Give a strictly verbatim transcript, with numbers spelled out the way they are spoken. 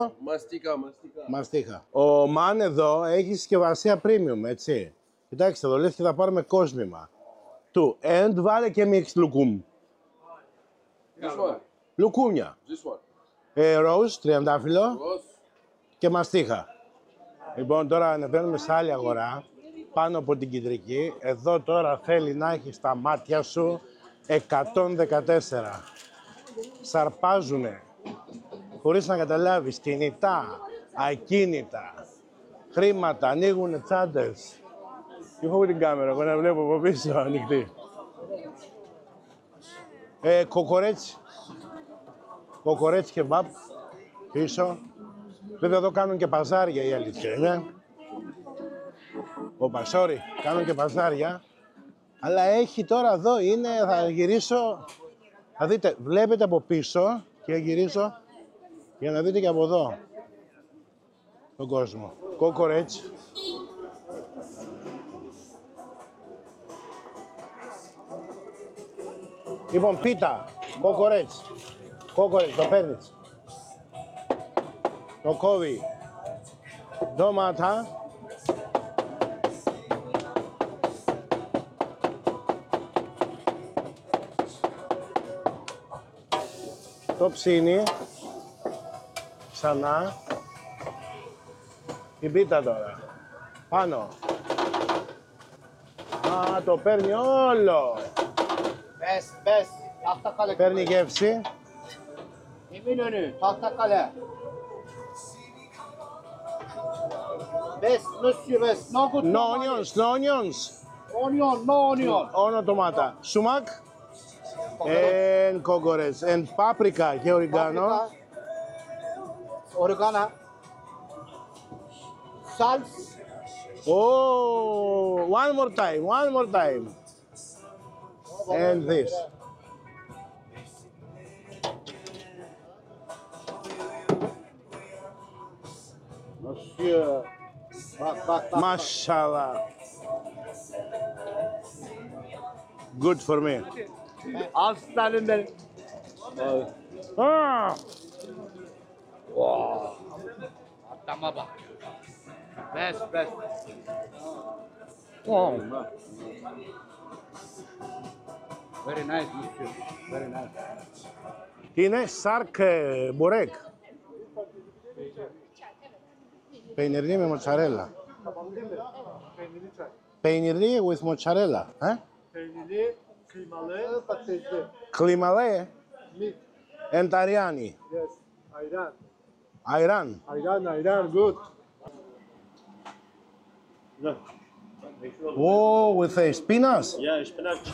Μαστίκα, μαστίκα. Μαστίχα. Ο Μαν εδώ έχει συσκευασία premium, έτσι. Κοιτάξτε εδώ, λες και θα πάρουμε κόσμημα. Του, and βάλε και mixed λουκούμ. This one. Λουκούμια. This one. Ε, ροζ, τριαντάφυλλο Rose. και μαστίχα. Λοιπόν, τώρα ανεβαίνουμε σε άλλη αγορά, πάνω από την κεντρική. Εδώ τώρα θέλει να έχει στα μάτια σου εκατόν δεκατέσσερα. Σαρπάζουνε, χωρίς να καταλάβεις, κινητά, ακίνητα, χρήματα, ανοίγουνε τσάντες. Και έχω την κάμερα, εγώ να βλέπω από πίσω ανοιχτή. Ε, κοκορέτσι. Κοκορέτσι κεμπάπ, πίσω. Βέβαια εδώ κάνουν και παζάρια η αλήθεια είναι. Ωπα, sorry, κάνουν και παζάρια. Αλλά έχει τώρα εδώ, είναι, θα γυρίσω. Θα δείτε, βλέπετε από πίσω και γυρίσω για να δείτε και από εδώ τον κόσμο. Κοκορέτσι. Λοιπόν, πίτα, κοκορέτσι. Κοκορέτσι, το παίρνεις. Το κόβει. Ντόματα. Το ψήνει. Ξανά. Την πίτα τώρα. Πάνω. Α, το παίρνει όλο. Bes, bes. Tahtakale. Παίρνει γεύση. Eminönü, Tahtakale. Bes, monsieur, bes. No good. No onions, no onions. Onion, no onion. Ono tomata. Sumac. And cocorets. And paprika και oregano. Oregano. Salt. Oh, one more time, one more time. And this. Monsieur. Bak, bak, bak. Mashallah. Good for me. Aslanım benim. Ah, Adama bak. Bes, bes. oh. Very nice, monsieur. Very nice. Είναι σάρκ ε, μπουρέκ. Πεϊνιρλί με μοτσαρέλα. Πεϊνιρλί with mozzarella. Ε? Peynirli, kıymalı, patatesli. Κλιμαλέ Mix. and Ariani. Yes. Ayran. Ayran. Ayran, ayran, good. Oh, with a spinach. Yeah, spinach.